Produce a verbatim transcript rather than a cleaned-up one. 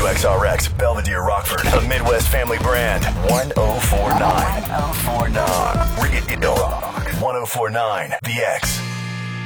W X R X, Belvedere, Rockford, a Midwest family brand. one oh four point nine. one oh four point nine. Radio Rock. one oh four point nine. The X.